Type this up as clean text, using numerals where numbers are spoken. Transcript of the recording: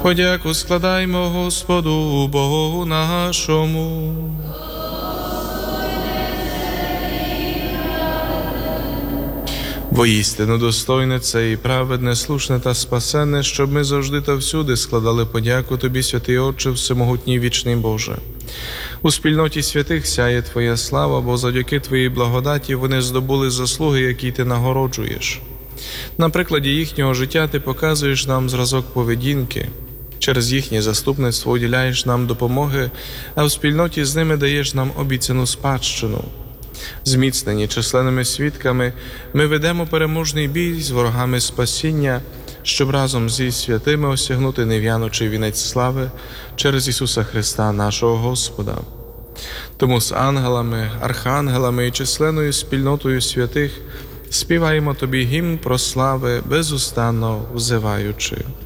Подяку складаймо Господу Богу нашому. Воістину достойне це і праведне, слушне та спасенне, щоб ми завжди та всюди складали подяку Тобі, святий Отче, всемогутній вічний Боже. У спільноті святих сяє Твоя слава, бо завдяки Твоїй благодаті вони здобули заслуги, які Ти нагороджуєш. На прикладі їхнього життя Ти показуєш нам зразок поведінки, через їхнє заступництво уділяєш нам допомоги, а в спільноті з ними даєш нам обіцяну спадщину. Зміцнені численними свідками, ми ведемо переможний бій з ворогами спасіння, щоб разом зі святими осягнути нев'янучий вінець слави через Ісуса Христа, нашого Господа. Тому з ангелами, архангелами і численною спільнотою святих співаємо Тобі гімн про слави, безустанно взиваючи.